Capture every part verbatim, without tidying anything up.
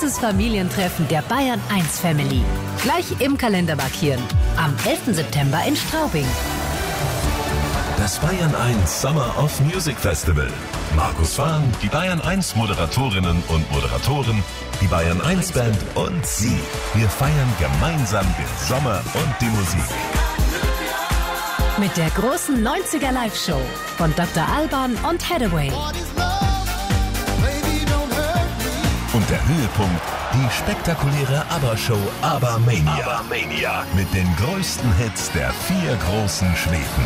großes Familientreffen der Bayern eins Family. Gleich im Kalender markieren. Am elften September in Straubing. Das Bayern eins Summer of Music Festival. Markus Fahn, die Bayern eins Moderatorinnen und Moderatoren, die Bayern eins Band und Sie. Wir feiern gemeinsam den Sommer und die Musik. Mit der großen neunziger Live-Show von Doktor Alban und Hathaway. Und der Höhepunkt, die spektakuläre ABBA-Show ABBA-Mania. ABBA-Mania. Mit den größten Hits der vier großen Schweden.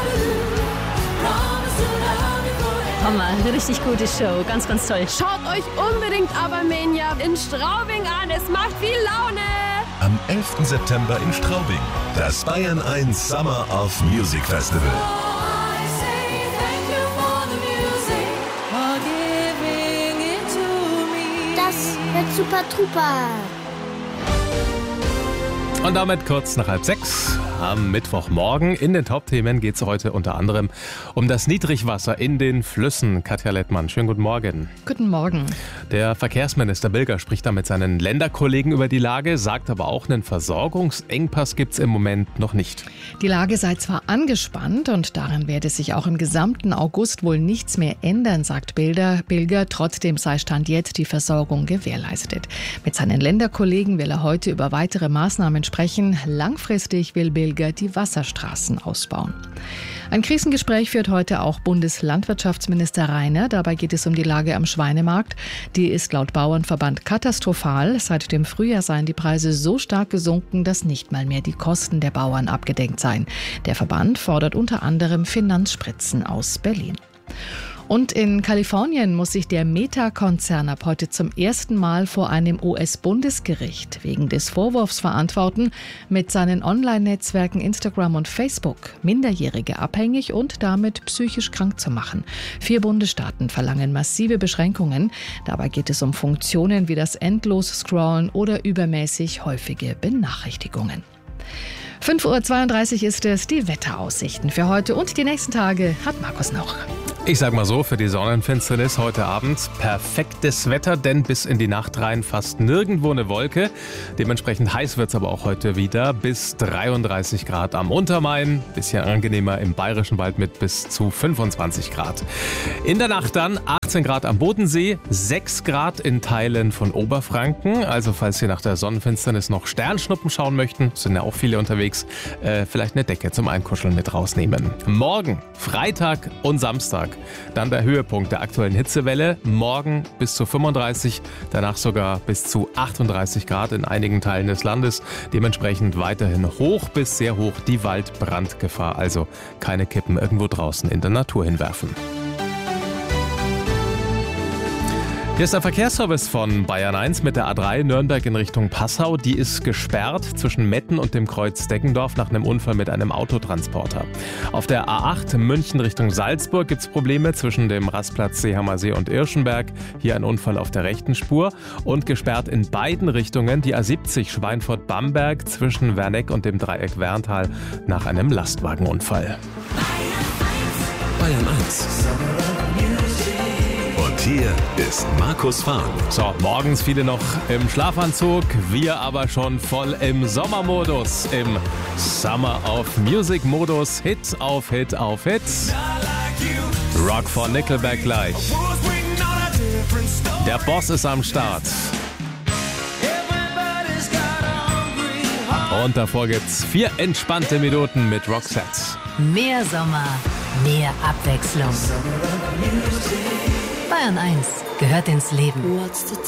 Hammer, richtig gute Show, ganz, ganz toll. Schaut euch unbedingt ABBA-Mania in Straubing an, es macht viel Laune. Am elften September in Straubing, das Bayern eins Summer of Music Festival. Das wird super Trupa. Und damit kurz nach halb sechs am Mittwochmorgen. In den Top-Themen geht es heute unter anderem um das Niedrigwasser in den Flüssen. Katja Lettmann, schönen guten Morgen. Guten Morgen. Der Verkehrsminister Bilger spricht da mit seinen Länderkollegen über die Lage, sagt aber auch, einen Versorgungsengpass gibt es im Moment noch nicht. Die Lage sei zwar angespannt und daran werde sich auch im gesamten August wohl nichts mehr ändern, sagt Bilger. Bilger, trotzdem sei Stand jetzt die Versorgung gewährleistet. Mit seinen Länderkollegen will er heute über weitere Maßnahmen sprechen. Langfristig will Bilger die Wasserstraßen ausbauen. Ein Krisengespräch führt heute auch Bundeslandwirtschaftsminister Rainer. Dabei geht es um die Lage am Schweinemarkt. Die ist laut Bauernverband katastrophal. Seit dem Frühjahr seien die Preise so stark gesunken, dass nicht mal mehr die Kosten der Bauern abgedeckt seien. Der Verband fordert unter anderem Finanzspritzen aus Berlin. Und in Kalifornien muss sich der Meta-Konzern ab heute zum ersten Mal vor einem U S-Bundesgericht wegen des Vorwurfs verantworten, mit seinen Online-Netzwerken Instagram und Facebook Minderjährige abhängig und damit psychisch krank zu machen. Vier Bundesstaaten verlangen massive Beschränkungen. Dabei geht es um Funktionen wie das endlose Scrollen oder übermäßig häufige Benachrichtigungen. fünf Uhr zweiunddreißig ist es, die Wetteraussichten für heute und die nächsten Tage hat Markus noch. Ich sag mal so, für die Sonnenfinsternis heute Abend perfektes Wetter, denn bis in die Nacht rein fast nirgendwo eine Wolke. Dementsprechend heiß wird's aber auch heute wieder, bis dreiunddreißig Grad am Untermain, bisschen angenehmer im Bayerischen Wald mit bis zu fünfundzwanzig Grad. In der Nacht dann achtzehn Grad am Bodensee, sechs Grad in Teilen von Oberfranken. Also falls Sie nach der Sonnenfinsternis noch Sternschnuppen schauen möchten, sind ja auch viele unterwegs, äh, vielleicht eine Decke zum Einkuscheln mit rausnehmen. Morgen, Freitag und Samstag, dann der Höhepunkt der aktuellen Hitzewelle. Morgen bis zu fünfunddreißig, danach sogar bis zu achtunddreißig Grad in einigen Teilen des Landes. Dementsprechend weiterhin hoch bis sehr hoch die Waldbrandgefahr. Also keine Kippen irgendwo draußen in der Natur hinwerfen. Hier ist der Verkehrsservice von Bayern eins mit der A drei Nürnberg in Richtung Passau. Die ist gesperrt zwischen Metten und dem Kreuz Deggendorf nach einem Unfall mit einem Autotransporter. Auf der A acht München Richtung Salzburg gibt es Probleme zwischen dem Rastplatz Seehammer See und Irschenberg. Hier ein Unfall auf der rechten Spur. Und gesperrt in beiden Richtungen die A siebzig Schweinfurt-Bamberg zwischen Werneck und dem Dreieck Werntal nach einem Lastwagenunfall. Bayern eins. Und hier ist Markus Fahn. So, morgens viele noch im Schlafanzug, wir aber schon voll im Sommermodus, im Summer of Music Modus, Hit auf Hit auf Hit. Rock von Nickelback gleich. Der Boss ist am Start. Und davor gibt's vier entspannte Minuten mit Roxette. Mehr Sommer, mehr Abwechslung. Bayern eins gehört ins Leben.